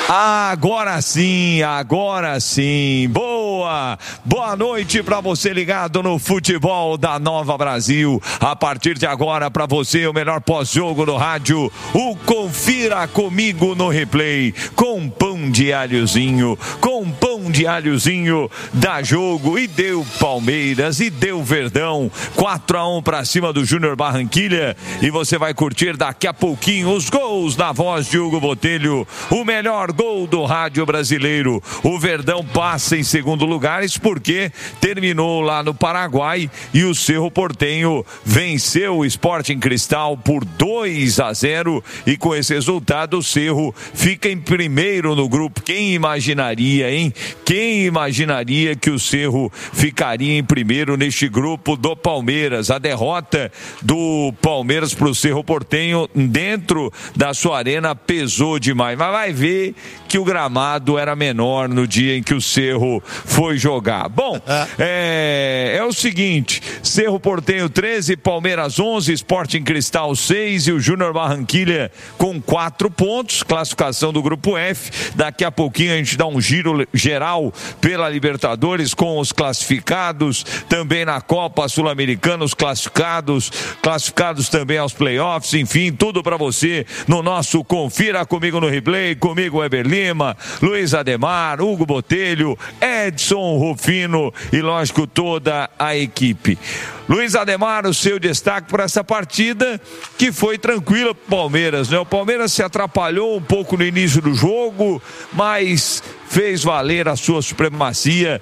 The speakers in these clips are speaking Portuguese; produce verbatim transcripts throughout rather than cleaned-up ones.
Agora sim, agora sim. Boa, boa noite para você ligado no futebol da Nova Brasil. A partir de agora para você o melhor pós-jogo no rádio, o Confira Comigo no Replay, com pão de alhozinho, com pão de alhozinho dá jogo e deu Palmeiras e deu Verdão, quatro a um para cima do Júnior Barranquilla, e você vai curtir daqui a pouquinho os gols na voz de Hugo Botelho, o melhor gol do rádio brasileiro. O Verdão passa em segundo lugar, isso porque terminou lá no Paraguai e o Cerro Porteño venceu o Sporting Cristal por dois a zero, e com esse resultado o Cerro fica em primeiro no grupo. Quem imaginaria, hein? Quem imaginaria que o Cerro ficaria em primeiro neste grupo do Palmeiras? A derrota do Palmeiras para o Cerro Porteño dentro da sua arena pesou demais, mas vai ver que o gramado era menor no dia em que o Cerro foi jogar. Bom, é, é o seguinte: Cerro Porteño treze, Palmeiras onze, Sporting Cristal seis e o Júnior Barranquilla com quatro pontos, classificação do grupo F. Daqui a pouquinho a gente dá um giro geral pela Libertadores com os classificados, também na Copa Sul-Americana os classificados, classificados também aos playoffs, enfim, tudo para você no nosso Confira Comigo no Replay, comigo Weber Lima, Luiz Ademar, Hugo Botelho, Edson Rufino e, lógico, toda a equipe. Luiz Ademar, o seu destaque para essa partida, que foi tranquila para o Palmeiras, né? O Palmeiras se atrapalhou um pouco no início do jogo, mas fez valer a sua supremacia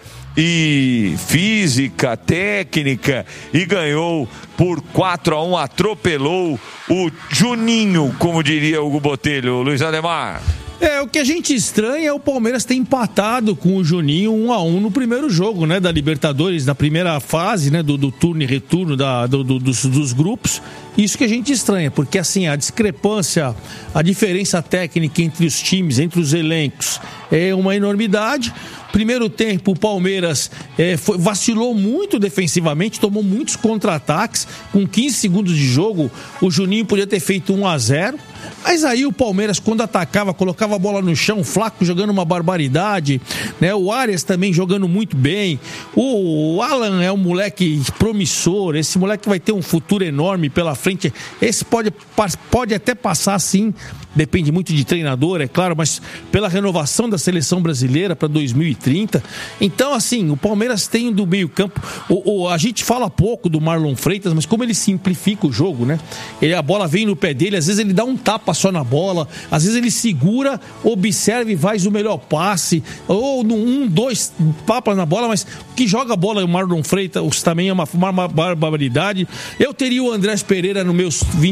e física, técnica, e ganhou por quatro a um, atropelou o Juninho, como diria o Hugo Botelho. Luiz Ademar. É, o que a gente estranha é o Palmeiras ter empatado com o Juninho um a um no primeiro jogo, né, da Libertadores, da primeira fase, né, do, do turno e retorno da, do, do, dos, dos grupos. Isso que a gente estranha, porque assim, a discrepância, a diferença técnica entre os times, entre os elencos, é uma enormidade. Primeiro tempo, o Palmeiras é, foi, vacilou muito defensivamente, tomou muitos contra-ataques. Com quinze segundos de jogo, o Juninho podia ter feito um a zero. Mas aí o Palmeiras, quando atacava, colocava a bola no chão, o Flaco jogando uma barbaridade, né? O Arias também jogando muito bem. O Alan é um moleque promissor, esse moleque vai ter um futuro enorme pela frente. Esse pode, pode até passar, sim, depende muito de treinador, é claro, mas pela renovação da seleção brasileira para dois mil e trinta. Então, assim, o Palmeiras tem do meio campo, o, o, a gente fala pouco do Marlon Freitas, mas como ele simplifica o jogo, né? Ele, a bola vem no pé dele, às vezes ele dá um tapa só na bola, às vezes ele segura, observa e faz o melhor passe, ou no um, dois papas na bola, mas o que joga a bola o Marlon Freitas também é uma, uma barbaridade. Eu teria o Andrés Pereira no meus vinte